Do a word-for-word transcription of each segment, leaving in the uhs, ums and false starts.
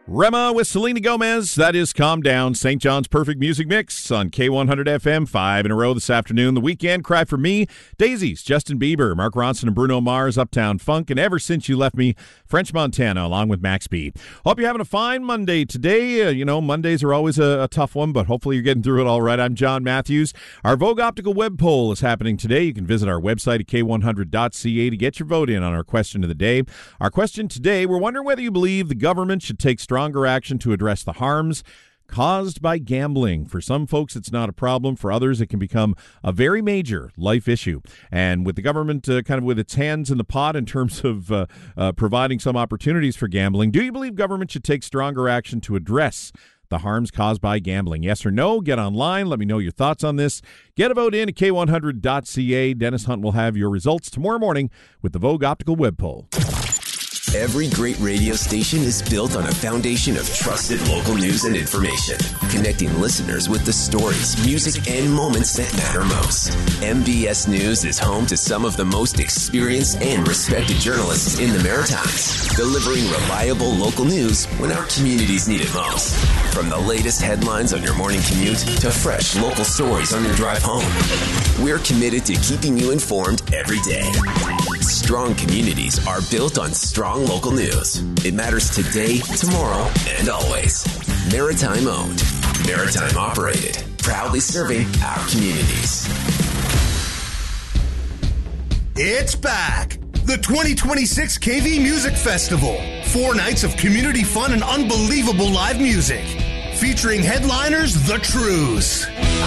Rema with Selena Gomez. That is Calm Down. Saint John's Perfect Music Mix on K one hundred F M. Five in a row this afternoon. The Weekend, Cry for Me, Daisies, Justin Bieber, Mark Ronson and Bruno Mars, Uptown Funk, and Ever Since You Left Me, French Montana, along with Max B. Hope you're having a fine Monday today. Uh, you know, Mondays are always a, a tough one, but hopefully you're getting through it all right. I'm John Matthews. Our Vogue Optical web poll is happening today. You can visit our website at k one hundred dot c a to get your vote in on our question of the day. Our question today, we're wondering whether you believe the government should take stronger action to address the harms caused by gambling. For some folks, it's not a problem. For others, it can become a very major life issue. And with the government uh, kind of with its hands in the pot in terms of uh, uh, providing some opportunities for gambling, do you believe government should take stronger action to address the harms caused by gambling? Yes or no? Get online. Let me know your thoughts on this. Get a vote in at k one hundred dot c a. Dennis Hunt will have your results tomorrow morning with the Vogue Optical web poll. Every great radio station is built on a foundation of trusted local news and information, connecting listeners with the stories, music, and moments that matter most. M B S News is home to some of the most experienced and respected journalists in the Maritimes, delivering reliable local news when our communities need it most. From the latest headlines on your morning commute to fresh local stories on your drive home, we're committed to keeping you informed every day. Strong communities are built on strong local news. It matters today, tomorrow, and always. Maritime owned, Maritime operated, proudly serving our communities. It's back! The twenty twenty-six K V Music Festival. Four nights of community fun and unbelievable live music. Featuring headliners The Trues,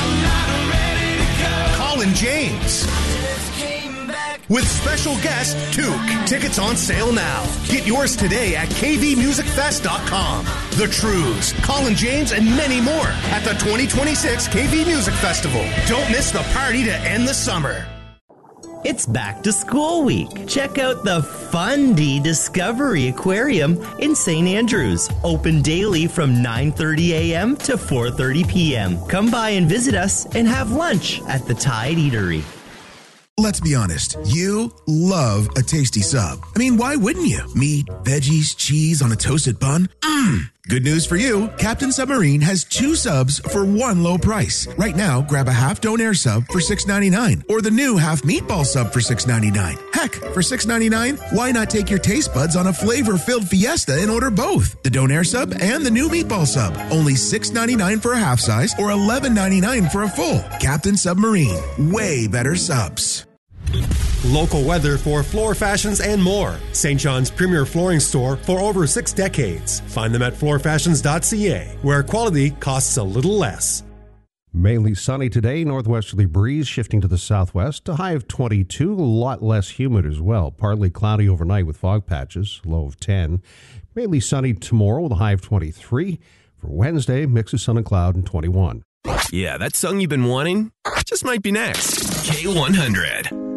Colin James, with special guest Took. Tickets on sale now. Get yours today at k v music fest dot com. The Trues, Colin James, and many more at the twenty twenty-six K V Music Festival. Don't miss the party to end the summer. It's back to school week. Check out the Fundy Discovery Aquarium in Saint Andrews. Open daily from nine thirty a.m. to four thirty p.m. Come by and visit us and have lunch at the Tide Eatery. Let's be honest, you love a tasty sub. I mean, why wouldn't you? Meat, veggies, cheese on a toasted bun? Mmm. Good news for you. Captain Submarine has two subs for one low price. Right now, grab a half Donair sub for six ninety-nine or the new half meatball sub for six ninety-nine. Heck, for six ninety-nine, why not take your taste buds on a flavor-filled fiesta and order both? The Donair sub and the new meatball sub. Only six ninety-nine for a half size or eleven ninety-nine for a full. Captain Submarine. Way better subs. Local weather for floor fashions and more. Saint John's premier flooring store for over six decades. Find them at floor fashions dot c a, where quality costs a little less. Mainly sunny today, northwesterly breeze shifting to the southwest, a high of twenty-two, a lot less humid as well. Partly cloudy overnight with fog patches, low of ten. Mainly sunny tomorrow with a high of twenty-three. For Wednesday, mix of sun and cloud and twenty-one. Yeah, that song you've been wanting just might be next. K one hundred.